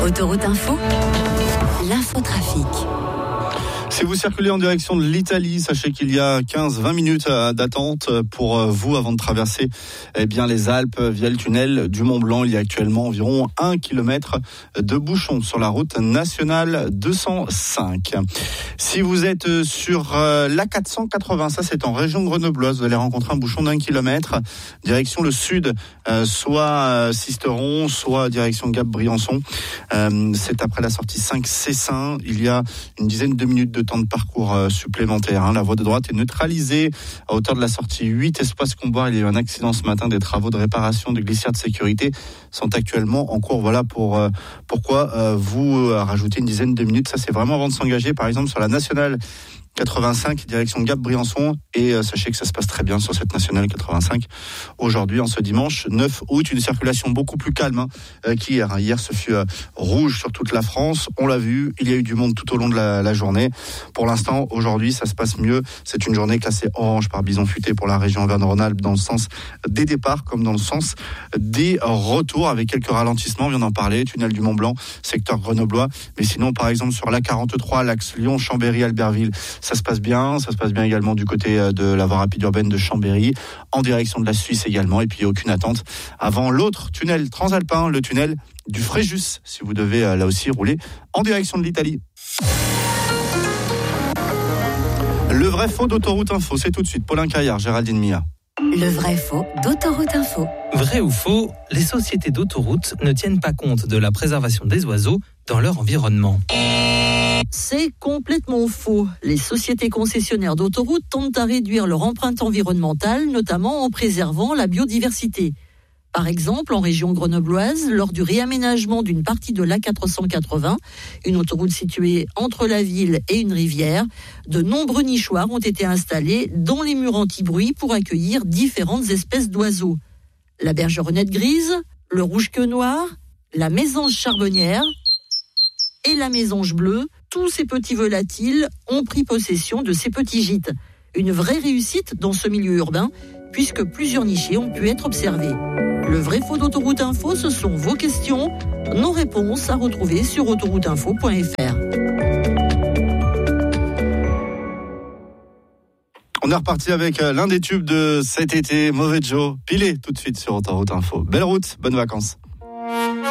Autoroute Info, l'infotrafic. Si vous circulez en direction de l'Italie, sachez qu'il y a 15-20 minutes d'attente pour vous avant de traverser les Alpes via le tunnel du Mont Blanc. Il y a actuellement environ 1 km de bouchons sur la route nationale 205. Si vous êtes sur l'A480, ça c'est en région grenobloise, vous allez rencontrer un bouchon d'1 kilomètre, direction le sud, soit Sisteron, soit direction Gap-Briançon. C'est après la sortie 5 Cessin. Il y a une dizaine de minutes de temps de parcours supplémentaire. La voie de droite est neutralisée à hauteur de la sortie 8 Espace Comboire. Il y a eu un accident ce matin. Des travaux de réparation de glissières de sécurité sont actuellement en cours. Voilà pourquoi vous rajoutez une dizaine de minutes. Ça, c'est vraiment avant de s'engager, par exemple, sur la nationale 85, direction Gap-Briançon, et sachez que ça se passe très bien sur cette nationale 85 aujourd'hui, en ce dimanche 9 août, une circulation beaucoup plus calme qu'hier. Hier, ce fut rouge sur toute la France, on l'a vu, il y a eu du monde tout au long de la journée. Pour l'instant, aujourd'hui, ça se passe mieux. C'est une journée classée orange par Bison Futé pour la région Auvergne-Rhône-Alpes, dans le sens des départs comme dans le sens des retours, avec quelques ralentissements, on vient d'en parler, tunnel du Mont Blanc, secteur grenoblois, mais sinon, par exemple, sur l'A43, l'axe Lyon, Chambéry, Albertville, ça se passe bien également du côté de la voie rapide urbaine de Chambéry, en direction de la Suisse également, et puis il n'y a aucune attente avant l'autre tunnel transalpin, le tunnel du Fréjus, si vous devez là aussi rouler en direction de l'Italie. Le vrai faux d'Autoroute Info, c'est tout de suite. Paulin Caillard, Géraldine Mia. Le vrai faux d'Autoroute Info. Vrai ou faux, les sociétés d'autoroutes ne tiennent pas compte de la préservation des oiseaux dans leur environnement. C'est complètement faux. Les sociétés concessionnaires d'autoroutes tentent à réduire leur empreinte environnementale, notamment en préservant la biodiversité. Par exemple, en région grenobloise, lors du réaménagement d'une partie de l'A480, une autoroute située entre la ville et une rivière, de nombreux nichoirs ont été installés dans les murs anti-bruit pour accueillir différentes espèces d'oiseaux. La bergeronnette grise, le rouge-queue noir, la mésange charbonnière et la mésange bleue, tous ces petits volatiles ont pris possession de ces petits gîtes. Une vraie réussite dans ce milieu urbain, puisque plusieurs nichés ont pu être observés. Le vrai faux d'Autoroute Info, ce sont vos questions, nos réponses à retrouver sur autorouteinfo.fr. On est reparti avec l'un des tubes de cet été, Mauvais Joe, pilé tout de suite sur Autoroute Info. Belle route, bonnes vacances.